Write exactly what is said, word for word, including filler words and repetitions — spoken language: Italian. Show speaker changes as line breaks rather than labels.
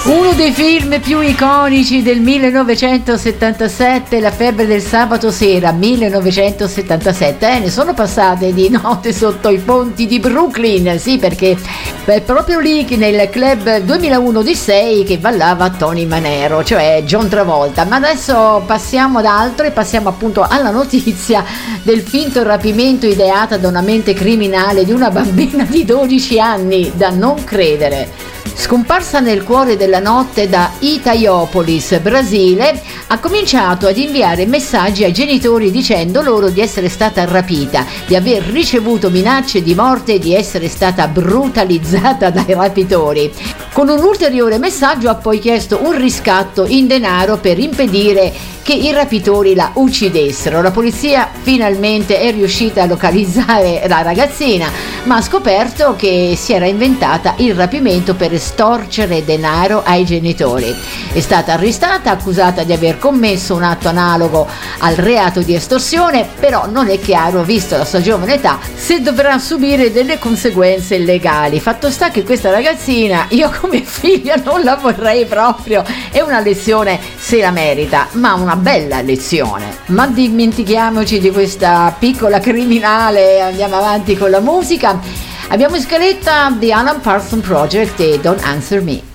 Uno dei film più iconici del millenovecentosettantasette, La febbre del sabato sera, millenovecentosettantasette, eh, ne sono passate di notte sotto i ponti di Brooklyn, sì, perché è proprio lì che nel club duemilauno di sei che ballava Tony Manero, cioè John Travolta. Ma adesso passiamo ad altro e passiamo appunto alla notizia del finto rapimento ideata da una mente criminale di una bambina di dodici anni, da non credere. Scomparsa nel cuore della notte da Itaiopolis, Brasile, ha cominciato ad inviare messaggi ai genitori dicendo loro di essere stata rapita, di aver ricevuto minacce di morte e di essere stata brutalizzata dai rapitori. Con un ulteriore messaggio ha poi chiesto un riscatto in denaro per impedire che i rapitori la uccidessero. La polizia finalmente è riuscita a localizzare la ragazzina, ma ha scoperto che si era inventata il rapimento per estorcere denaro ai genitori. È stata arrestata, accusata di aver commesso un atto analogo al reato di estorsione, però non è chiaro, visto la sua giovane età, se dovrà subire delle conseguenze legali. Fatto sta che questa ragazzina, io come figlia non la vorrei proprio, è una lezione, se la merita, ma una bella lezione. Ma dimentichiamoci di questa piccola criminale, andiamo avanti con la musica. Abbiamo in scaletta The Alan Parsons Project e Don't Answer Me.